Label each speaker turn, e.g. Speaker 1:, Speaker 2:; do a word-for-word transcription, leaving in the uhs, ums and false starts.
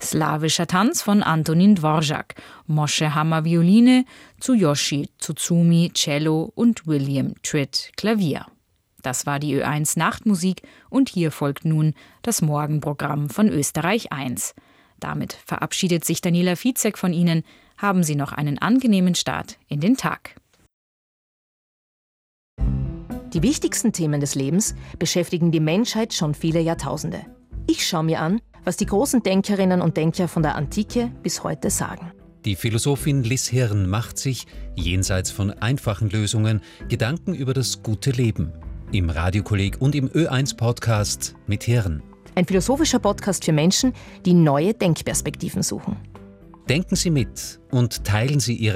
Speaker 1: Slawischer Tanz von Antonin Dvorak, Moshe Hammer Violine, Tsuyoshi Tsutsumi Cello und William Tritt Klavier. Das war die Ö eins Nachtmusik und hier folgt nun das Morgenprogramm von Österreich eins. Damit verabschiedet sich Daniela Fizek von Ihnen. Haben Sie noch einen angenehmen Start in den Tag.
Speaker 2: Die wichtigsten Themen des Lebens beschäftigen die Menschheit schon viele Jahrtausende. Ich schaue mir an, was die großen Denkerinnen und Denker von der Antike bis heute sagen.
Speaker 3: Die Philosophin Liz Hirn macht sich, jenseits von einfachen Lösungen, Gedanken über das gute Leben. Im Radiokolleg und im Ö eins Podcast mit Hirn.
Speaker 2: Ein philosophischer Podcast für Menschen, die neue Denkperspektiven suchen.
Speaker 3: Denken Sie mit und teilen Sie Ihre